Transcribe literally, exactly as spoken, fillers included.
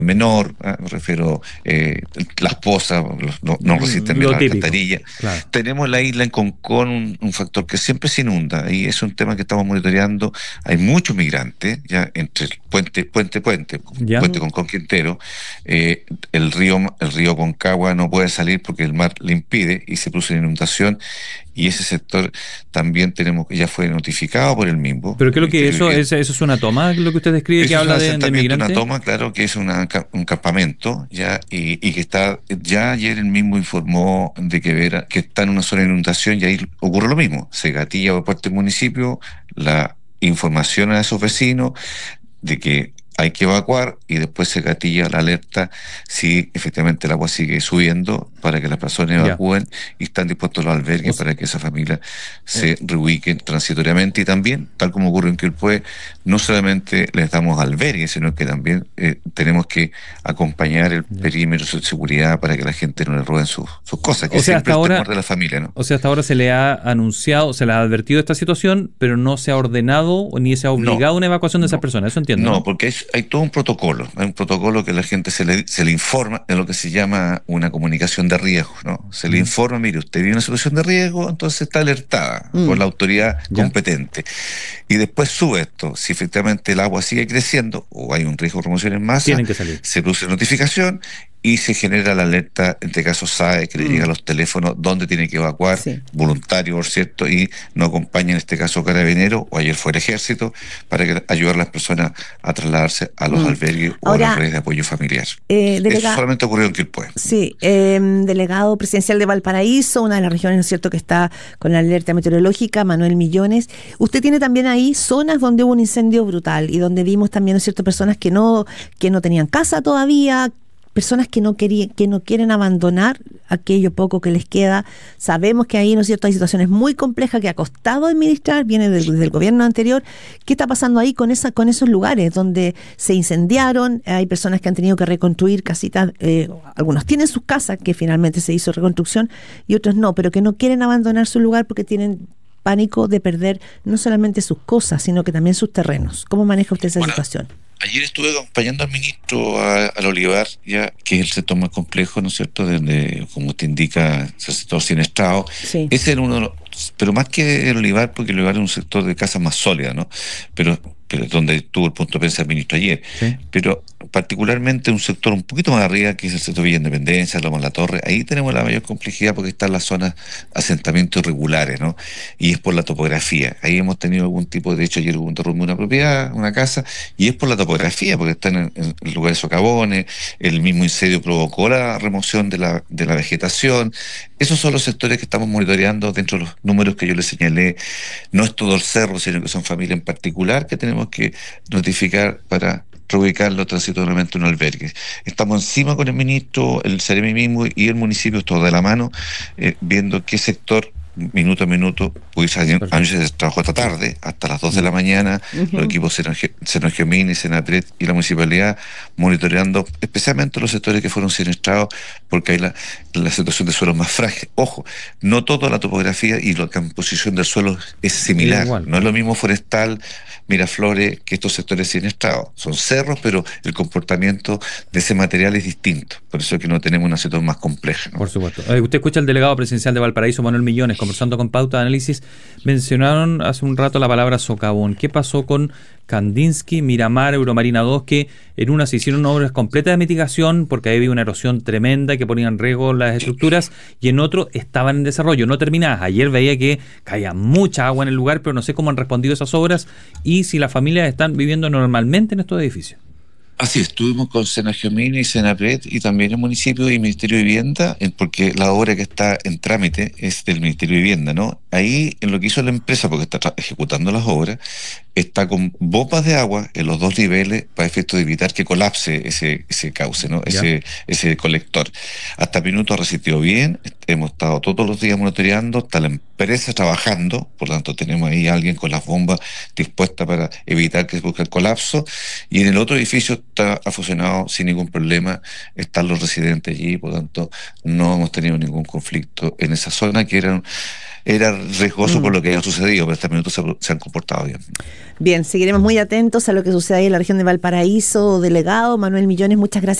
menor, ¿eh? Me refiero, eh, las pozas los, no, no resisten bien la alcantarilla. Claro. Tenemos la isla en Concón, un, un factor que siempre se inunda, y es un tema que estamos monitoreando. Hay muchos migrantes, ya entre el puente, puente, puente, ¿Ya? puente Concón Quintero, eh, el río, el río Concagua no puede salir porque el mar le impide y se produce una inundación. Y ese sector también tenemos ya fue notificado por el mismo. ¿Pero qué es lo que eso es? ¿Eso es una toma, lo que usted describe, que habla de, de migrantes? Una toma, claro, que es una, un campamento, ya y, y que está, ya ayer el mismo informó de que, vera, que está en una zona de inundación y ahí ocurre lo mismo. Se gatilla por parte del municipio la información a esos vecinos de que hay que evacuar y después se gatilla la alerta si efectivamente el agua sigue subiendo para que las personas evacúen ya. y están dispuestos los albergues o sea, para que esa familia se reubiquen transitoriamente. Y también, tal como ocurre en Quilpué, no solamente les damos albergues, sino que también eh, tenemos que acompañar el ya. perímetro de seguridad para que la gente no le roben sus, sus cosas, que o sea, siempre hasta es el temor de la familia, ¿no? O sea, hasta ahora se le ha anunciado, se le ha advertido esta situación, pero no se ha ordenado ni se ha obligado no, una evacuación de esas no, personas, eso entiendo. No, ¿no? porque es hay todo un protocolo, hay un protocolo que la gente se le, se le informa de lo que se llama una comunicación de riesgo, ¿no? Se mm. le informa, mire, usted vive una situación de riesgo, entonces está alertada mm. por la autoridad ya. competente. Y después sube esto, si efectivamente el agua sigue creciendo o hay un riesgo de remoción en masa, tienen que salir. Se produce notificación y se genera la alerta, en este caso S A E, que mm. le llega a los teléfonos donde tiene que evacuar, sí. voluntario, por cierto, y nos acompaña en este caso Carabineros, o ayer fue el Ejército, para que, ayudar a las personas a trasladarse a los mm. albergues o Ahora, a las redes de apoyo familiar. Eh, delega- Eso solamente ocurrió en Quilpué. Sí, eh, delegado presidencial de Valparaíso, una de las regiones, ¿no es cierto?, que está con la alerta meteorológica, Manuel Millones. Usted tiene también ahí zonas donde hubo un incendio brutal y donde vimos también, ¿no es cierto?, personas que no, que no tenían casa todavía, personas que no querían, que no quieren abandonar aquello poco que les queda. Sabemos que ahí, ¿no es cierto?, hay situaciones muy complejas que ha costado administrar, viene del, del gobierno anterior. ¿Qué está pasando ahí con esa, con esos lugares donde se incendiaron? Hay personas que han tenido que reconstruir casitas, eh, algunos tienen sus casas, que finalmente se hizo reconstrucción, y otros no, pero que no quieren abandonar su lugar porque tienen pánico de perder no solamente sus cosas, sino que también sus terrenos. ¿Cómo maneja usted esa bueno. situación? Ayer estuve acompañando al ministro a, al Olivar, ya que es el sector más complejo, ¿no es cierto?, donde, como usted indica, es el sector siniestrado. Sí. Ese era uno de los, pero más que el Olivar, porque el Olivar es un sector de casas más sólidas, ¿no? Pero, pero donde tuvo el punto de prensa el ministro ayer. Sí. Pero particularmente un sector un poquito más arriba, que es el sector Villa Independencia, Loma La Torre, ahí tenemos la mayor complejidad porque están las zonas asentamientos irregulares, ¿no? Y es por la topografía. Ahí hemos tenido algún tipo, de hecho ayer hubo un derrumbe de una propiedad, una casa, y es por la topografía, porque están en, en lugares socavones, el mismo incendio provocó la remoción de la, de la vegetación. Esos son los sectores que estamos monitoreando dentro de los números que yo les señalé. No es todo el cerro, sino que son familias en particular que tenemos que notificar para reubicarlo transitoriamente en un albergue. Estamos encima con el ministro, el Ceremi mismo y el municipio, todo de la mano, eh, viendo qué sector minuto a minuto, pues anoche se trabajó esta tarde, hasta las dos de la mañana, uh-huh. los equipos Senogeomini, Senapred y la municipalidad monitoreando especialmente los sectores que fueron siniestrados, porque hay la, la situación de suelo más frágil. Ojo, no toda la topografía y la composición del suelo es similar, sí, no es lo mismo forestal, Miraflores, que estos sectores siniestrados. Son cerros, pero el comportamiento de ese material es distinto, por eso es que no tenemos una situación más compleja, ¿no? Por supuesto. Eh, usted escucha al delegado presidencial de Valparaíso, Manuel Millones, conversando con Pauta de Análisis. Mencionaron hace un rato la palabra socavón. ¿Qué pasó con Kandinsky, Miramar, Euromarina dos, que en una se hicieron obras completas de mitigación porque ahí había una erosión tremenda que ponía en riesgo las estructuras, y en otro estaban en desarrollo, no terminadas? Ayer veía que caía mucha agua en el lugar, pero no sé cómo han respondido esas obras y si las familias están viviendo normalmente en estos edificios. Así estuvimos con Senogeomini y Senapred y también el municipio y el Ministerio de Vivienda, porque la obra que está en trámite es del Ministerio de Vivienda, ¿no? Ahí, en lo que hizo la empresa, porque está tra- ejecutando las obras, está con bombas de agua en los dos niveles para efecto de evitar que colapse ese ese cauce, ¿no? Ese, ese colector. Hasta minuto ha resistido bien, hemos estado todos los días monitoreando, está la empresa trabajando, por lo tanto tenemos ahí a alguien con las bombas dispuestas para evitar que se busque el colapso, y en el otro edificio planta ha funcionado sin ningún problema, están los residentes allí, por lo tanto no hemos tenido ningún conflicto en esa zona que era, era riesgoso mm. por lo que ha sucedido, pero hasta el minuto se, se han comportado bien. Bien, seguiremos muy atentos a lo que sucede ahí en la región de Valparaíso. Delegado Manuel Millones, muchas gracias